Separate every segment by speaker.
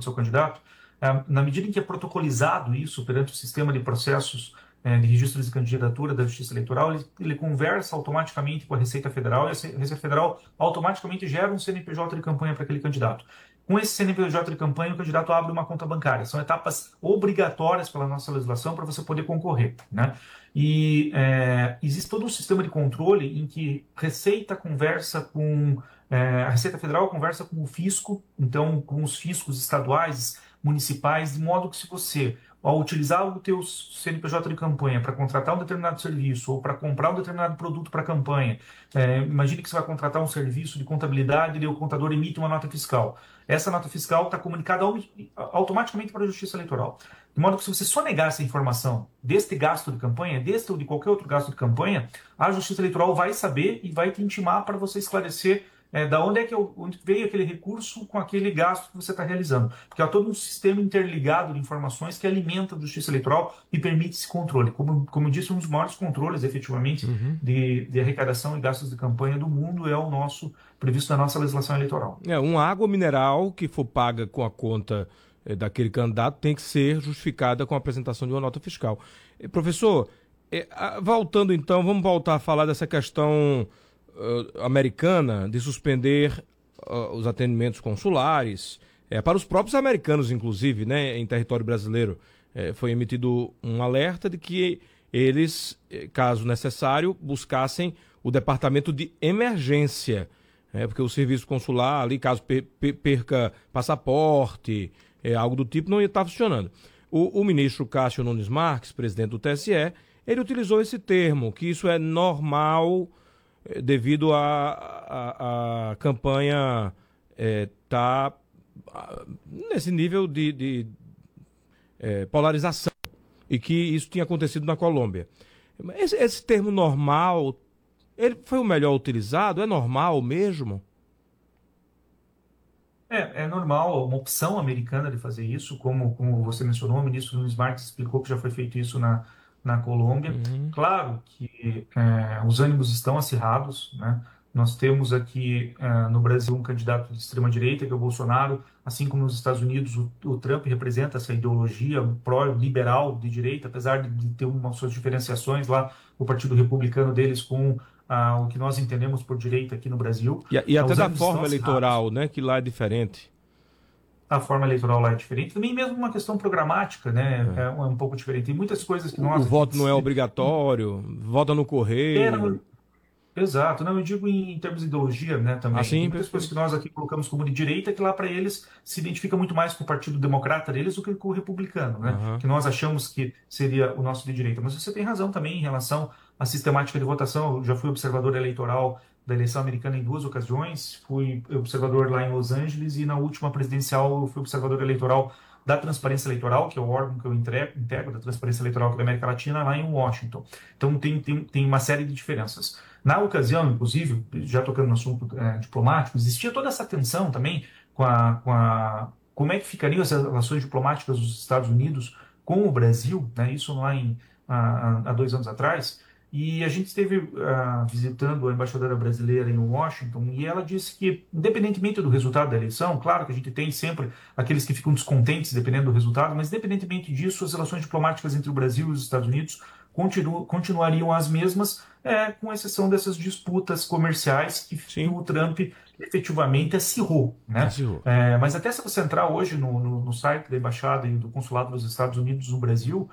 Speaker 1: do seu candidato, na medida em que é protocolizado isso perante o sistema de processos de registros de candidatura da Justiça Eleitoral, ele conversa automaticamente com a Receita Federal e a Receita Federal automaticamente gera um CNPJ de campanha para aquele candidato. Com esse CNPJ de campanha, o candidato abre uma conta bancária. São etapas obrigatórias pela nossa legislação para você poder concorrer, né? E existe todo um sistema de controle em que Receita conversa com a Receita Federal conversa com o fisco, então com os fiscos estaduais, municipais, de modo que se você, ao utilizar o teu CNPJ de campanha para contratar um determinado serviço ou para comprar um determinado produto para a campanha, imagine que você vai contratar um serviço de contabilidade e o contador emite uma nota fiscal. Essa nota fiscal está comunicada automaticamente para a Justiça Eleitoral. De modo que se você só negar essa informação deste gasto de campanha, deste ou de qualquer outro gasto de campanha, a Justiça Eleitoral vai saber e vai te intimar para você esclarecer da onde veio aquele recurso com aquele gasto que você está realizando. Porque há todo um sistema interligado de informações que alimenta a Justiça Eleitoral e permite esse controle. Como eu disse, um dos maiores controles, efetivamente, de arrecadação e gastos de campanha do mundo é o nosso, previsto na nossa legislação eleitoral.
Speaker 2: Uma água mineral que for paga com a conta daquele candidato tem que ser justificada com a apresentação de uma nota fiscal. Professor, voltando então, vamos voltar a falar dessa questão americana de suspender os atendimentos consulares para os próprios americanos, inclusive, né, em território brasileiro. Foi emitido um alerta de que eles, caso necessário, buscassem o departamento de emergência, porque o serviço consular ali, caso perca passaporte, algo do tipo, não ia estar funcionando. O ministro Cássio Nunes Marques, presidente do TSE, ele utilizou esse termo, que isso é normal devido à campanha tá nesse nível de polarização e que isso tinha acontecido na Colômbia. Esse termo normal, ele foi o melhor utilizado? É normal mesmo?
Speaker 1: É normal, uma opção americana de fazer isso, como você mencionou, o ministro Nunes Marques explicou que já foi feito isso na Colômbia. Claro que os ânimos estão acirrados, né? Nós temos aqui no Brasil um candidato de extrema-direita, que é o Bolsonaro, assim como nos Estados Unidos o Trump representa essa ideologia pró-liberal de direita, apesar de ter umas suas diferenciações lá, o Partido Republicano deles com o que nós entendemos por direita aqui no Brasil.
Speaker 2: E até da forma eleitoral, né, que lá é diferente.
Speaker 1: A forma eleitoral lá é diferente, também mesmo uma questão programática, né, é um pouco diferente. Tem muitas coisas que nós...
Speaker 2: O voto não é obrigatório, vota no correio...
Speaker 1: Exato, não, eu digo em termos de ideologia, né, também.
Speaker 2: Assim,
Speaker 1: tem muitas coisas que nós aqui colocamos como de direita que lá para eles se identifica muito mais com o Partido Democrata deles do que com o republicano, né, que nós achamos que seria o nosso de direita. Mas você tem razão também em relação à sistemática de votação. Eu já fui observador eleitoral da eleição americana em 2 ocasiões, fui observador lá em Los Angeles e na última presidencial eu fui observador eleitoral da Transparência Eleitoral, que é o órgão que eu integro, da Transparência Eleitoral aqui da América Latina, lá em Washington. Então tem uma série de diferenças. Na ocasião, inclusive, já tocando no assunto diplomático, existia toda essa tensão também como é que ficariam as relações diplomáticas dos Estados Unidos com o Brasil, né? Isso lá há 2 anos atrás. E a gente esteve visitando a embaixadora brasileira em Washington e ela disse que, independentemente do resultado da eleição, claro que a gente tem sempre aqueles que ficam descontentes dependendo do resultado, mas independentemente disso, as relações diplomáticas entre o Brasil e os Estados Unidos continuariam as mesmas, com exceção dessas disputas comerciais que o Trump efetivamente acirrou, né? Mas até se você entrar hoje no site da Embaixada e do Consulado dos Estados Unidos no Brasil,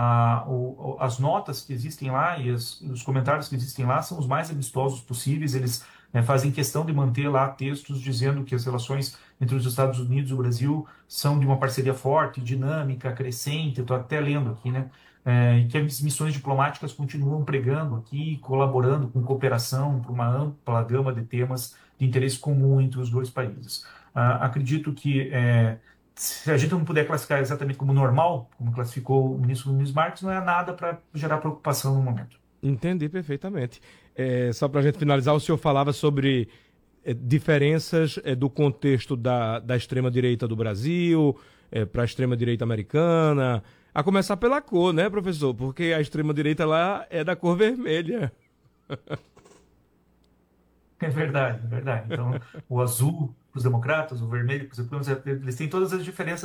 Speaker 1: as notas que existem lá e os comentários que existem lá são os mais amistosos possíveis. Eles fazem questão de manter lá textos dizendo que as relações entre os Estados Unidos e o Brasil são de uma parceria forte, dinâmica, crescente. Estou até lendo aqui, né? E que as missões diplomáticas continuam pregando aqui, colaborando com cooperação para uma ampla gama de temas de interesse comum entre os dois países. Acredito que se a gente não puder classificar exatamente como normal, como classificou o ministro Nunes Marques, não é nada para gerar preocupação no momento.
Speaker 2: Entendi perfeitamente. Só para a gente finalizar, o senhor falava sobre diferenças do contexto da extrema-direita do Brasil para a extrema-direita americana, a começar pela cor, né, professor? Porque a extrema-direita lá é da cor vermelha.
Speaker 1: É verdade, é verdade. Então, o azul para os democratas, o vermelho para os republicanos, eles têm todas as diferenças